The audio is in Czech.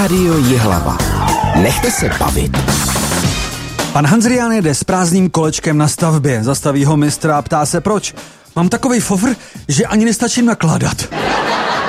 Rádio Jihlava. Nechte se bavit. Pan Hanzrián jede s prázdným kolečkem na stavbě. Zastaví ho mistr a ptá se proč. Mám takovej fofr, že ani nestačím nakládat.